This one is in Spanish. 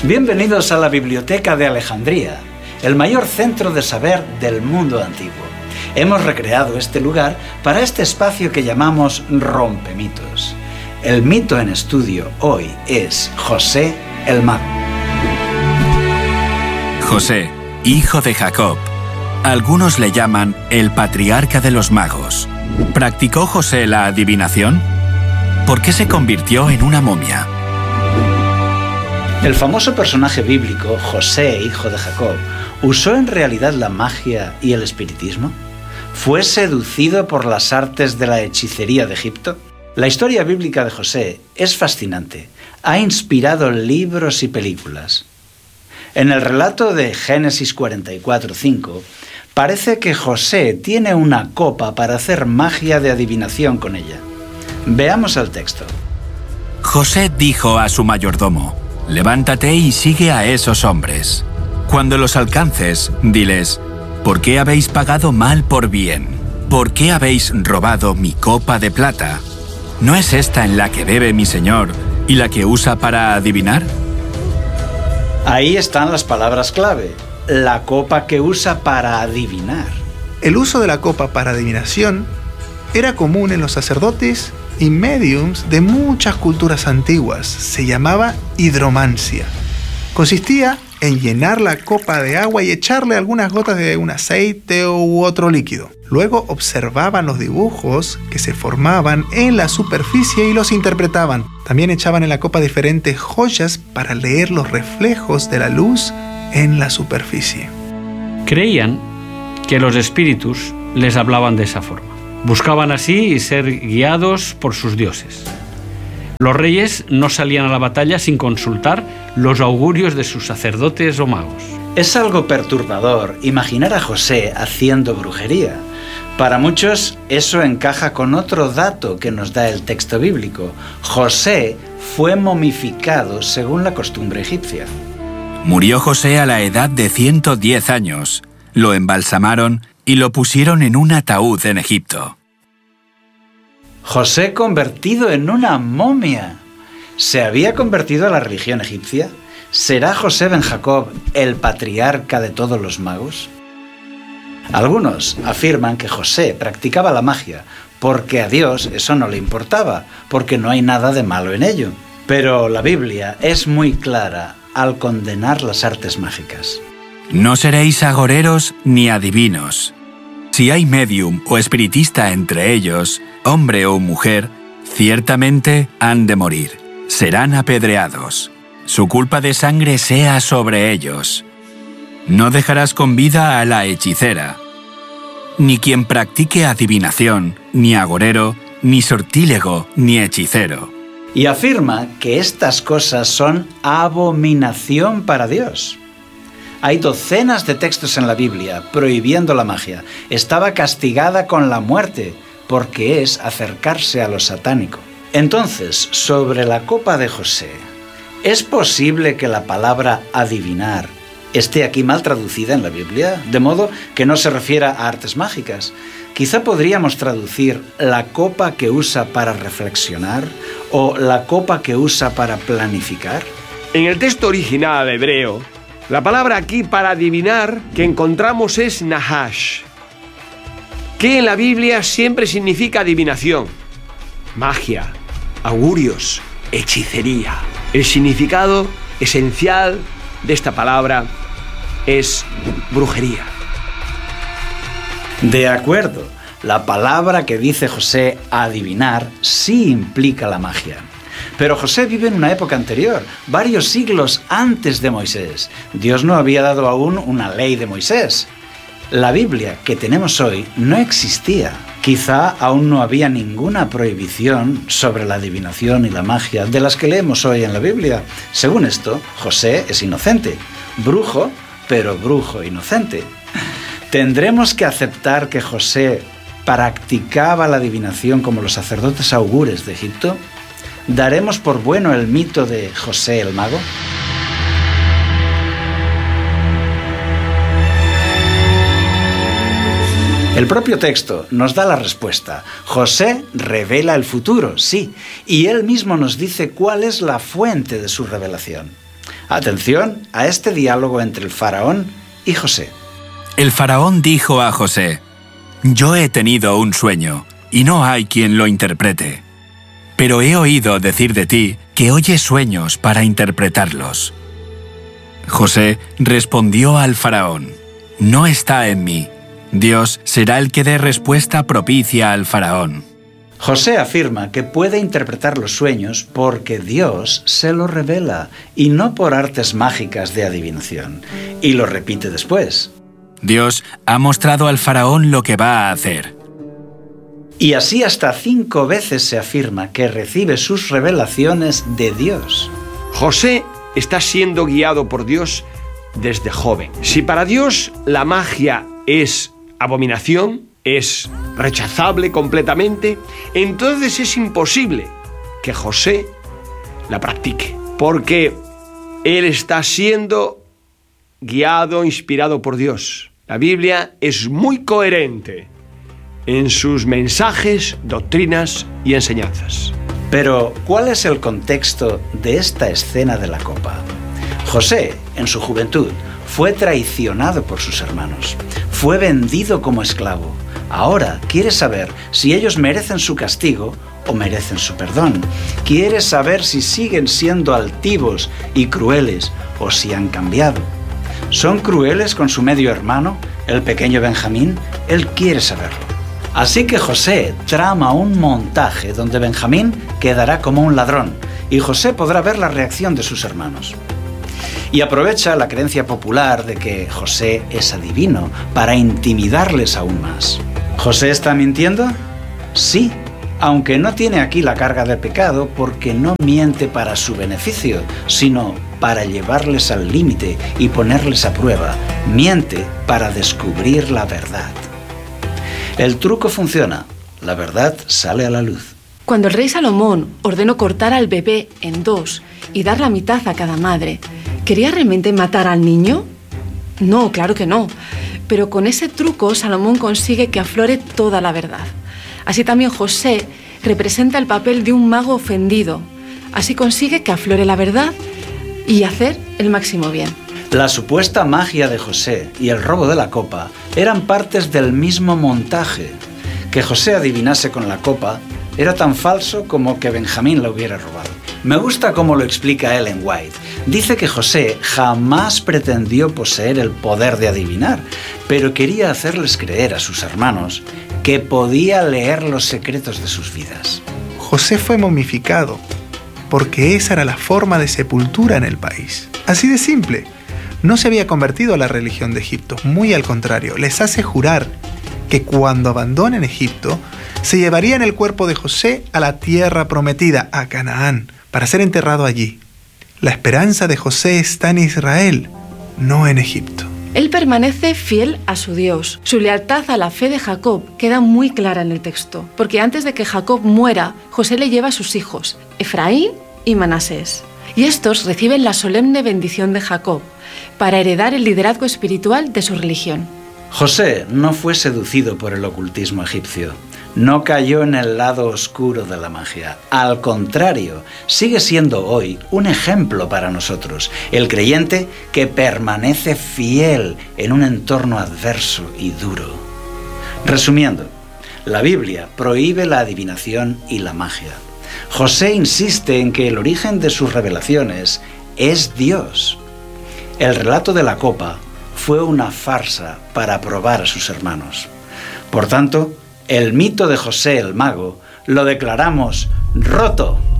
Bienvenidos a la Biblioteca de Alejandría, el mayor centro de saber del mundo antiguo. Hemos recreado este lugar para este espacio que llamamos Rompemitos. El mito en estudio hoy es José el Mago. José, hijo de Jacob. Algunos le llaman el patriarca de los magos. ¿Practicó José la adivinación? ¿Por qué se convirtió en una momia? El famoso personaje bíblico, José, hijo de Jacob, ¿usó en realidad la magia y el espiritismo? ¿Fue seducido por las artes de la hechicería de Egipto? La historia bíblica de José es fascinante. Ha inspirado libros y películas. En el relato de Génesis 44:5, parece que José tiene una copa para hacer magia de adivinación con ella. Veamos el texto. José dijo a su mayordomo: «Levántate y sigue a esos hombres. Cuando los alcances, diles: ¿por qué habéis pagado mal por bien? ¿Por qué habéis robado mi copa de plata? ¿No es esta en la que bebe mi señor y la que usa para adivinar?» Ahí están las palabras clave. La copa que usa para adivinar. El uso de la copa para adivinación era común en los sacerdotes y médiums de muchas culturas antiguas. Se llamaba hidromancia. Consistía en llenar la copa de agua y echarle algunas gotas de un aceite u otro líquido. Luego observaban los dibujos que se formaban en la superficie y los interpretaban. También echaban en la copa diferentes joyas para leer los reflejos de la luz en la superficie. Creían que los espíritus les hablaban de esa forma. Buscaban así ser guiados por sus dioses. Los reyes no salían a la batalla sin consultar los augurios de sus sacerdotes o magos. Es algo perturbador imaginar a José haciendo brujería. Para muchos eso encaja con otro dato que nos da el texto bíblico. José fue momificado según la costumbre egipcia. Murió José a la edad de 110 años. Lo embalsamaron y lo pusieron en un ataúd en Egipto. José convertido en una momia. ¿Se había convertido a la religión egipcia? ¿Será José ben Jacob el patriarca de todos los magos? Algunos afirman que José practicaba la magia porque a Dios eso no le importaba, porque no hay nada de malo en ello. Pero la Biblia es muy clara al condenar las artes mágicas. No seréis agoreros ni adivinos. Si hay medium o espiritista entre ellos, hombre o mujer, ciertamente han de morir. Serán apedreados. Su culpa de sangre sea sobre ellos. No dejarás con vida a la hechicera. Ni quien practique adivinación, ni agorero, ni sortílego, ni hechicero. Y afirma que estas cosas son abominación para Dios. Hay docenas de textos en la Biblia prohibiendo la magia. Estaba castigada con la muerte porque es acercarse a lo satánico. Entonces, sobre la copa de José, ¿es posible que la palabra adivinar esté aquí mal traducida en la Biblia? De modo que no se refiera a artes mágicas. Quizá podríamos traducir la copa que usa para reflexionar o la copa que usa para planificar. En el texto original hebreo, la palabra aquí para adivinar que encontramos es nahash, que en la Biblia siempre significa adivinación, magia, augurios, hechicería. El significado esencial de esta palabra es brujería. De acuerdo, la palabra que dice José, adivinar, sí implica la magia. Pero José vive en una época anterior, varios siglos antes de Moisés. Dios no había dado aún una ley de Moisés. La Biblia que tenemos hoy no existía. Quizá aún no había ninguna prohibición sobre la adivinación y la magia de las que leemos hoy en la Biblia. Según esto, José es inocente. Brujo, pero brujo inocente. ¿Tendremos que aceptar que José practicaba la adivinación como los sacerdotes augures de Egipto? ¿Daremos por bueno el mito de José el Mago? El propio texto nos da la respuesta. José revela el futuro, sí, y él mismo nos dice cuál es la fuente de su revelación. Atención a este diálogo entre el faraón y José. El faraón dijo a José: «Yo he tenido un sueño, y no hay quien lo interprete. Pero he oído decir de ti que oyes sueños para interpretarlos». José respondió al faraón: «No está en mí. Dios será el que dé respuesta propicia al faraón». José afirma que puede interpretar los sueños porque Dios se los revela y no por artes mágicas de adivinación. Y lo repite después. Dios ha mostrado al faraón lo que va a hacer. Y así hasta 5 veces se afirma que recibe sus revelaciones de Dios. José está siendo guiado por Dios desde joven. Si para Dios la magia es abominación, es rechazable completamente, entonces es imposible que José la practique, porque él está siendo guiado, inspirado por Dios. La Biblia es muy coherente en sus mensajes, doctrinas y enseñanzas. Pero, ¿cuál es el contexto de esta escena de la copa? José, en su juventud, fue traicionado por sus hermanos. Fue vendido como esclavo. Ahora quiere saber si ellos merecen su castigo o merecen su perdón. Quiere saber si siguen siendo altivos y crueles o si han cambiado. ¿Son crueles con su medio hermano, el pequeño Benjamín? Él quiere saberlo. Así que José trama un montaje donde Benjamín quedará como un ladrón y José podrá ver la reacción de sus hermanos. Y aprovecha la creencia popular de que José es adivino para intimidarles aún más. ¿José está mintiendo? Sí, aunque no tiene aquí la carga de pecado porque no miente para su beneficio, sino para llevarles al límite y ponerles a prueba. Miente para descubrir la verdad. El truco funciona, la verdad sale a la luz. Cuando el rey Salomón ordenó cortar al bebé en 2 y dar la mitad a cada madre, ¿quería realmente matar al niño? No, claro que no. Pero con ese truco Salomón consigue que aflore toda la verdad. Así también José representa el papel de un mago ofendido. Así consigue que aflore la verdad y hacer el máximo bien. La supuesta magia de José y el robo de la copa eran partes del mismo montaje. Que José adivinase con la copa era tan falso como que Benjamín la hubiera robado. Me gusta cómo lo explica Ellen White. Dice que José jamás pretendió poseer el poder de adivinar, pero quería hacerles creer a sus hermanos que podía leer los secretos de sus vidas. José fue momificado, porque esa era la forma de sepultura en el país. Así de simple. No se había convertido a la religión de Egipto, muy al contrario, les hace jurar que cuando abandonen Egipto, se llevarían el cuerpo de José a la tierra prometida, a Canaán, para ser enterrado allí. La esperanza de José está en Israel, no en Egipto. Él permanece fiel a su Dios. Su lealtad a la fe de Jacob queda muy clara en el texto, porque antes de que Jacob muera, José le lleva a sus hijos, Efraín y Manasés. Y estos reciben la solemne bendición de Jacob para heredar el liderazgo espiritual de su religión. José no fue seducido por el ocultismo egipcio. No cayó en el lado oscuro de la magia. Al contrario, sigue siendo hoy un ejemplo para nosotros, el creyente que permanece fiel en un entorno adverso y duro. Resumiendo, la Biblia prohíbe la adivinación y la magia. José insiste en que el origen de sus revelaciones es Dios. El relato de la copa fue una farsa para probar a sus hermanos. Por tanto, el mito de José el mago lo declaramos roto.